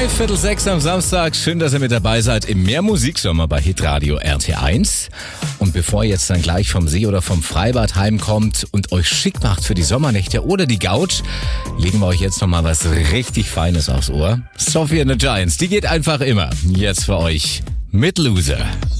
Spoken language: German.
5:45 am Samstag. Schön, dass ihr mit dabei seid im Mehrmusiksommer bei Hitradio RT1. Und bevor ihr jetzt dann gleich vom See oder vom Freibad heimkommt und euch schick macht für die Sommernächte oder die Couch, legen wir euch jetzt nochmal was richtig Feines aufs Ohr. Sophie and the Giants, die geht einfach immer. Jetzt für euch mit Loser.